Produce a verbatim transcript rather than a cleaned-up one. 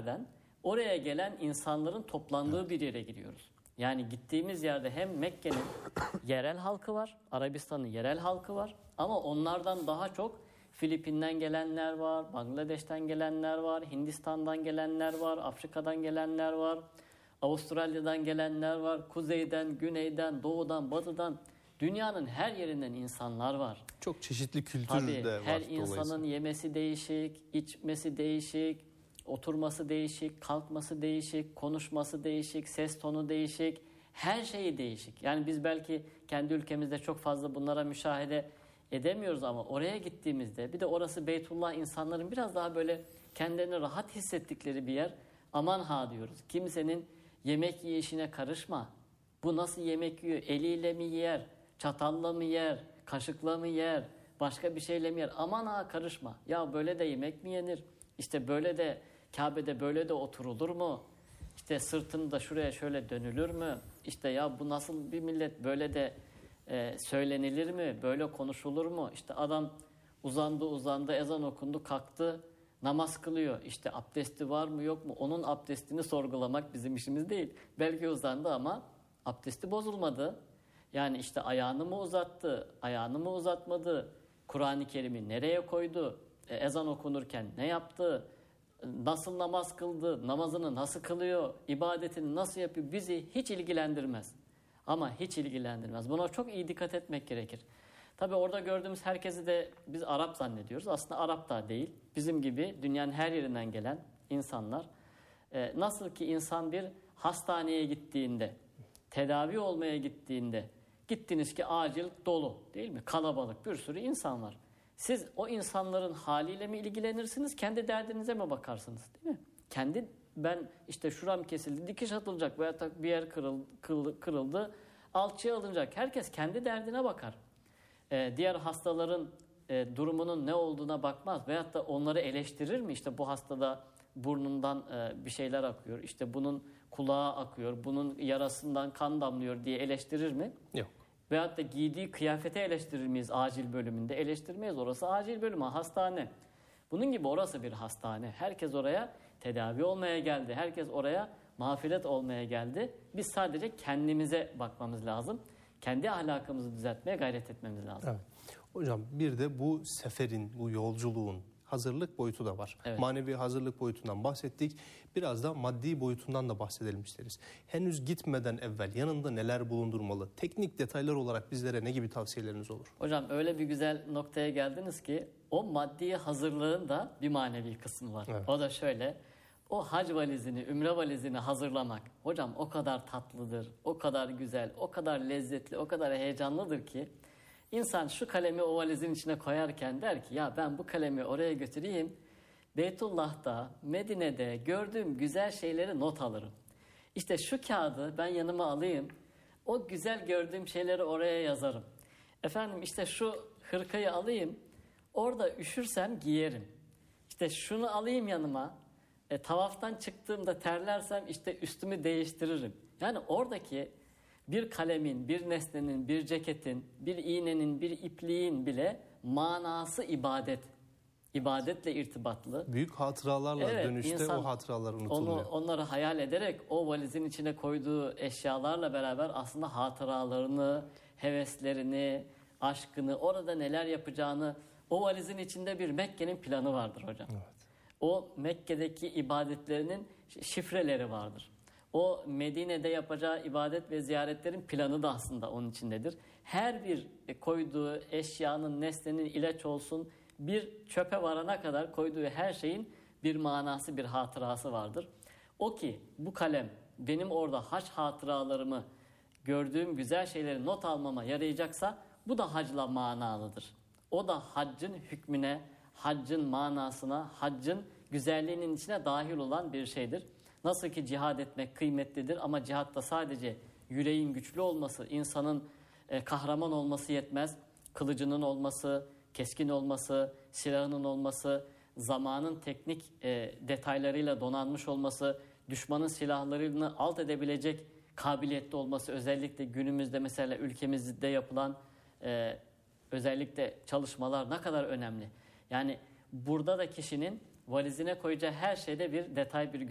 yerden oraya gelen insanların toplandığı bir yere giriyoruz. Yani gittiğimiz yerde hem Mekke'nin yerel halkı var, Arabistan'ın yerel halkı var ama onlardan daha çok Filipin'den gelenler var, Bangladeş'ten gelenler var, Hindistan'dan gelenler var, Afrika'dan gelenler var, Avustralya'dan gelenler var, kuzeyden, güneyden, doğudan, batıdan, dünyanın her yerinden insanlar var. Çok çeşitli kültür Tabii, de var. her insanın yemesi değişik, içmesi değişik, oturması değişik, kalkması değişik, konuşması değişik, ses tonu değişik, her şeyi değişik. Yani biz belki kendi ülkemizde çok fazla bunlara müşahede edemiyoruz ama oraya gittiğimizde, bir de orası Beytullah, insanların biraz daha böyle kendilerini rahat hissettikleri bir yer. Aman ha diyoruz. Kimsenin yemek yiyişine karışma. Bu nasıl yemek yiyor? Eliyle mi yer? Çatalla mı yer? Kaşıkla mı yer? Başka bir şeyle mi yer? Aman ha karışma. Ya böyle de yemek mi yenir? İşte böyle de Kabe'de böyle de oturulur mu? İşte sırtını da şuraya şöyle dönülür mü? İşte ya bu nasıl bir millet, böyle de e, söylenilir mi? Böyle konuşulur mu? İşte adam uzandı uzandı, ezan okundu, kalktı, namaz kılıyor. İşte abdesti var mı yok mu? Onun abdestini sorgulamak bizim işimiz değil. Belki uzandı ama abdesti bozulmadı. Yani işte ayağını mı uzattı, ayağını mı uzatmadı? Kur'an-ı Kerim'i nereye koydu? E, ezan okunurken ne yaptı? Nasıl namaz kıldı? Namazını nasıl kılıyor? İbadetini nasıl yapıyor? Bizi hiç ilgilendirmez. Ama hiç ilgilendirmez. Buna çok iyi dikkat etmek gerekir. Tabii orada gördüğümüz herkesi de biz Arap zannediyoruz. Aslında Arap da değil. Bizim gibi dünyanın her yerinden gelen insanlar. Ee, nasıl ki insan bir hastaneye gittiğinde, tedavi olmaya gittiğinde, gittiniz ki acil dolu, değil mi? Kalabalık, bir sürü insan var. Siz o insanların haliyle mi ilgilenirsiniz, kendi derdinize mi bakarsınız, değil mi? Kendi, ben işte şuram kesildi, dikiş atılacak veya bir yer kırıldı, kırıldı, kırıldı alçıya alınacak. Herkes kendi derdine bakar. Ee, diğer hastaların e, durumunun ne olduğuna bakmaz. Veyahut da onları eleştirir mi? İşte bu hastada burnundan e, bir şeyler akıyor, İşte bunun kulağı akıyor, bunun yarasından kan damlıyor diye eleştirir mi? Yok. Veyahut da giydiği kıyafeti eleştirir miyiz acil bölümünde? Eleştirmeyiz. Orası acil bölümü, hastane. Bunun gibi orası bir hastane. Herkes oraya tedavi olmaya geldi. Herkes oraya mağfiret olmaya geldi. Biz sadece kendimize bakmamız lazım. Kendi ahlakımızı düzeltmeye gayret etmemiz lazım. Evet. Hocam bir de bu seferin, bu yolculuğun hazırlık boyutu da var. Evet. Manevi hazırlık boyutundan bahsettik. Biraz da maddi boyutundan da bahsedelim isteriz. Henüz gitmeden evvel yanında neler bulundurmalı? Teknik detaylar olarak bizlere ne gibi tavsiyeleriniz olur? Hocam öyle bir güzel noktaya geldiniz ki o maddi hazırlığın da bir manevi kısmı var. Evet. O da şöyle: o hac valizini, ümre valizini hazırlamak hocam o kadar tatlıdır, o kadar güzel, o kadar lezzetli, o kadar heyecanlıdır ki İnsan şu kalemi o valizin içine koyarken der ki ya ben bu kalemi oraya götüreyim, Beytullah'ta, Medine'de gördüğüm güzel şeyleri not alırım. İşte şu kağıdı ben yanıma alayım, o güzel gördüğüm şeyleri oraya yazarım. Efendim işte şu hırkayı alayım, orada üşürsem giyerim. İşte şunu alayım yanıma, e, tavaftan çıktığımda terlersem işte üstümü değiştiririm. Yani oradaki bir kalemin, bir nesnenin, bir ceketin, bir iğnenin, bir ipliğin bile manası ibadet. İbadetle irtibatlı. Büyük hatıralarla evet, dönüşte o hatıralar unutuluyor. Onu, onları hayal ederek o valizin içine koyduğu eşyalarla beraber aslında hatıralarını, heveslerini, aşkını, orada neler yapacağını, o valizin içinde bir Mekke'nin planı vardır hocam. Evet. O Mekke'deki ibadetlerinin şifreleri vardır. O Medine'de yapacağı ibadet ve ziyaretlerin planı da aslında onun içindedir. Her bir koyduğu eşyanın, nesnenin ilaç olsun, bir çöpe varana kadar koyduğu her şeyin bir manası, bir hatırası vardır. O ki bu kalem benim orada hac hatıralarımı, gördüğüm güzel şeyleri not almama yarayacaksa bu da hacla manalıdır. O da haccın hükmüne, haccın manasına, haccın güzelliğinin içine dahil olan bir şeydir. Nasıl ki cihad etmek kıymetlidir ama cihatta sadece yüreğin güçlü olması, insanın e, kahraman olması yetmez. Kılıcının olması, keskin olması, silahının olması, zamanın teknik e, detaylarıyla donanmış olması, düşmanın silahlarını alt edebilecek kabiliyette olması, özellikle günümüzde mesela ülkemizde yapılan e, özellikle çalışmalar ne kadar önemli. Yani burada da kişinin valizine koyacağı her şeyde bir detay, bir